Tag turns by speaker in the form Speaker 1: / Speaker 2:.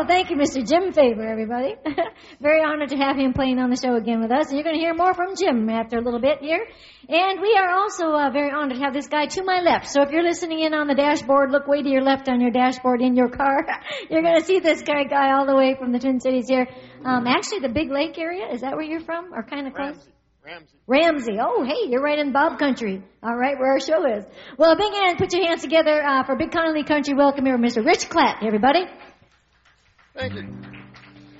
Speaker 1: Well, thank you, Mr. Jim Favor, everybody. Very honored to have him playing on the show again with us. And you're going to hear more from Jim after a little bit here. And we are also very honored to have this guy to my left. So if you're listening in on the dashboard, look way to your left on your dashboard in your car. You're going to see this guy all the way from the Twin Cities here. Actually, the Big Lake area, is that where you're from? Or kind of close? Ramsey. Oh, hey, you're right in Bob Country. All right, where our show is. Well, big hand, put your hands together for Big Connolly Country. Welcome here, Mr. Rich Klatt, everybody.
Speaker 2: Thank you.